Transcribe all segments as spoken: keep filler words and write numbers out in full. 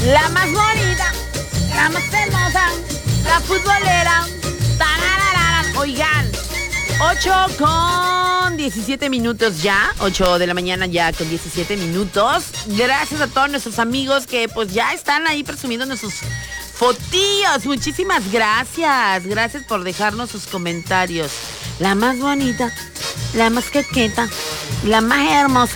La más bonita, la más hermosa, la futbolera. Tararara. Oigan, ocho con diecisiete minutos ya, ocho de la mañana ya con diecisiete minutos. Gracias a todos nuestros amigos que pues ya están ahí presumiendo nuestros fotillos. Muchísimas gracias. Gracias por dejarnos sus comentarios. La más bonita, la más coqueta, la más hermosa.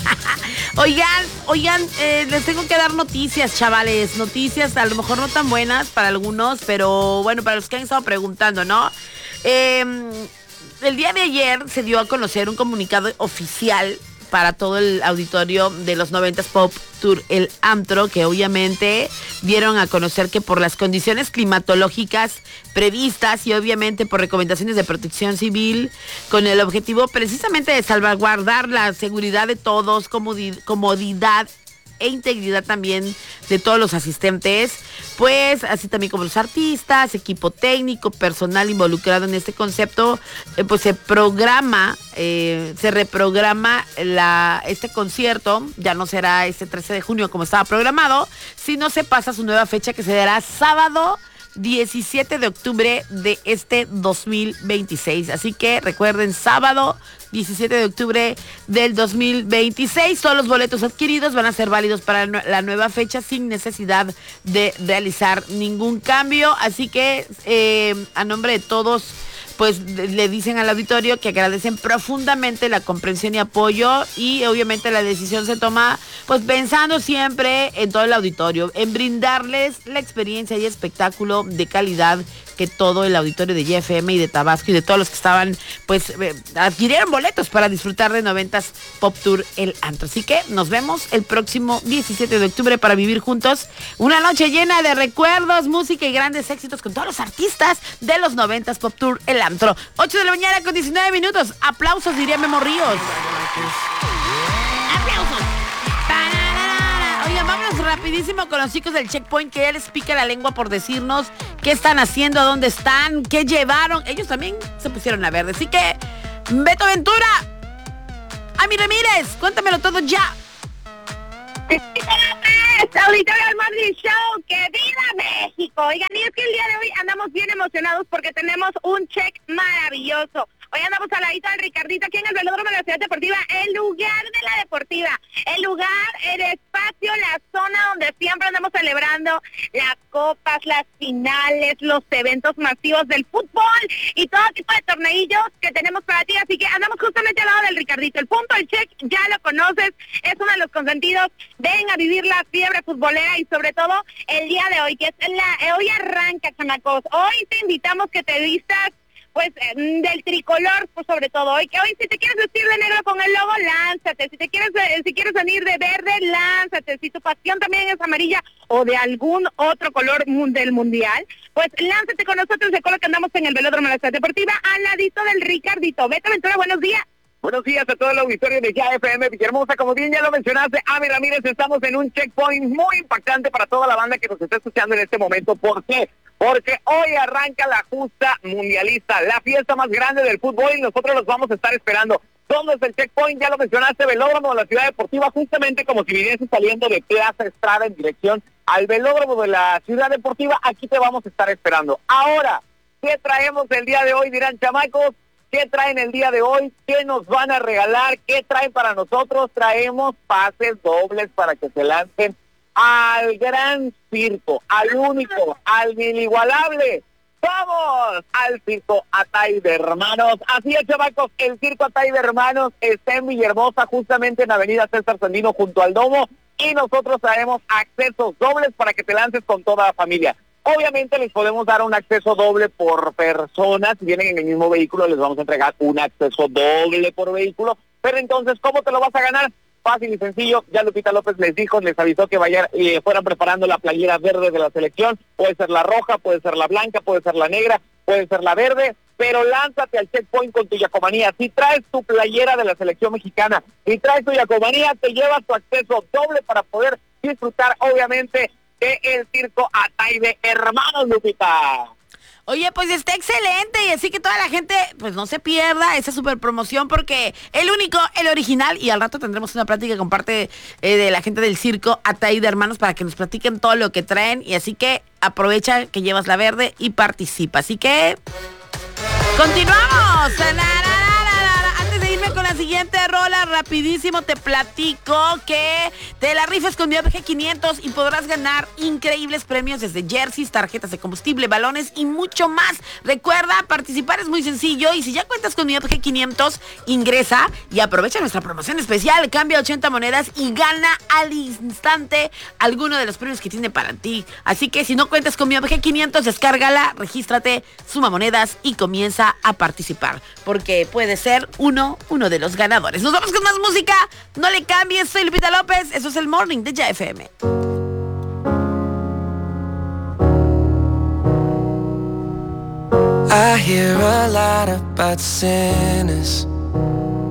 Oigan, oigan, eh, les tengo que dar noticias, chavales. Noticias a lo mejor no tan buenas para algunos, pero bueno, para los que han estado preguntando, ¿no? Eh, el día de ayer se dio a conocer un comunicado oficial para todo el auditorio de los noventas Pop Tour El Antro, que obviamente dieron a conocer que por las condiciones climatológicas previstas y obviamente por recomendaciones de Protección Civil, con el objetivo precisamente de salvaguardar la seguridad de todos, comodidad, comodidad e integridad también de todos los asistentes, pues así también como los artistas, equipo técnico, personal involucrado en este concepto, eh, pues se programa, eh, se reprograma la, este concierto. Ya no será este trece de junio como estaba programado, sino se pasa a su nueva fecha, que se dará sábado diecisiete de octubre de este dos mil veintiséis. Así que recuerden, sábado diecisiete de octubre del dos mil veintiséis. Todos los boletos adquiridos van a ser válidos para la nueva fecha sin necesidad de realizar ningún cambio. Así que eh, a nombre de todos, pues le dicen al auditorio que agradecen profundamente la comprensión y apoyo, y obviamente la decisión se toma pues pensando siempre en todo el auditorio, en brindarles la experiencia y espectáculo de calidad que todo el auditorio de Y F M y de Tabasco y de todos los que estaban, pues eh, adquirieron boletos para disfrutar de noventas Pop Tour El Antro. Así que nos vemos el próximo diecisiete de octubre para vivir juntos una noche llena de recuerdos, música y grandes éxitos con todos los artistas de los noventas Pop Tour El Antro. ocho de la mañana con diecinueve minutos. Aplausos, diría Memo Ríos. Aplausos. Oigan, vámonos rapidísimo con los chicos del Checkpoint, que ya les pica la lengua por decirnos qué están haciendo, dónde están, qué llevaron. Ellos también se pusieron a verde. Así que, Beto Ventura, Ami Ramírez, cuéntamelo todo ya. Auditorio del Morning Show, ¡que viva México! Oigan, y es que el día de hoy andamos bien emocionados porque tenemos un check maravilloso. Hoy andamos al ladito del Ricardito, aquí en el velódromo de la Ciudad Deportiva, el lugar de la deportiva, el lugar, el espacio, la zona donde siempre andamos celebrando las copas, las finales, los eventos masivos del fútbol y todo tipo de torneillos que tenemos para ti. Así que andamos justamente al lado del Ricardito. El punto, el check, ya lo conoces, es uno de los consentidos. Ven a vivir la fiebre futbolera y sobre todo el día de hoy, que es la, hoy arranca, chamacos. Hoy te invitamos que te vistas pues del tricolor, pues sobre todo hoy, que hoy si te quieres vestir de negro con el logo, lánzate. Si te quieres, si quieres venir de verde, lánzate. Si tu pasión también es amarilla o de algún otro color del mundial, pues lánzate con nosotros. Recuerda que andamos en el velódromo de la Ciudad Deportiva, al ladito del Ricardito. Beto Ventura, buenos días. Buenos días a todo el auditorio de Ya F M Villahermosa. Como bien ya lo mencionaste, Ami Ramírez, estamos en un checkpoint muy impactante para toda la banda que nos está escuchando en este momento. ¿Por qué? Porque hoy arranca la justa mundialista, la fiesta más grande del fútbol, y nosotros los vamos a estar esperando. ¿Dónde es el checkpoint? Ya lo mencionaste, velódromo de la Ciudad Deportiva, justamente como si viniese saliendo de Plaza Estrada en dirección al velódromo de la Ciudad Deportiva. Aquí te vamos a estar esperando. Ahora, ¿qué traemos el día de hoy? Dirán, chamacos, ¿qué traen el día de hoy? ¿Qué nos van a regalar? ¿Qué traen para nosotros? Traemos pases dobles para que se lancen al gran circo, al único, al inigualable. ¡Vamos! Al circo Atay de Hermanos. Así es, chavacos, el circo Atay de Hermanos está en Villahermosa, justamente en Avenida César Sandino, junto al Domo, y nosotros traemos accesos dobles para que te lances con toda la familia. Obviamente les podemos dar un acceso doble por persona. Si vienen en el mismo vehículo, les vamos a entregar un acceso doble por vehículo. Pero entonces, ¿cómo te lo vas a ganar? Fácil y sencillo. Ya Lupita López les dijo, les avisó que vayan, eh, fueran preparando la playera verde de la selección. Puede ser la roja, puede ser la blanca, puede ser la negra, puede ser la verde, pero lánzate al checkpoint con tu yacomanía. Si traes tu playera de la selección mexicana, si traes tu yacomanía, te llevas tu acceso doble para poder disfrutar, obviamente, de el circo Atay de Hermanos, Lupita. Oye, pues está excelente y así que toda la gente pues no se pierda esa super promoción porque el único, el original, y al rato tendremos una plática con parte eh, de la gente del circo Ataí de Hermanos para que nos platiquen todo lo que traen y así que aprovecha que llevas la verde y participa. Así que continuamos. Antes de irme con la siguiente rola, rapidísimo te platico que te la rifas con mi O P G quinientos y podrás ganar increíbles premios desde jerseys, tarjetas de combustible, balones y mucho más. Recuerda, participar es muy sencillo y si ya cuentas con mi O P G quinientos, ingresa y aprovecha nuestra promoción especial. Cambia ochenta monedas y gana al instante alguno de los premios que tiene para ti. Así que si no cuentas con mi O P G quinientos, descárgala, regístrate, suma monedas y comienza a participar. Porque puede ser uno, uno de los ganadores. Nos vamos con más música. No le cambies, soy Lupita López. Eso es el Morning de Ya F M. I hear a lot about sinners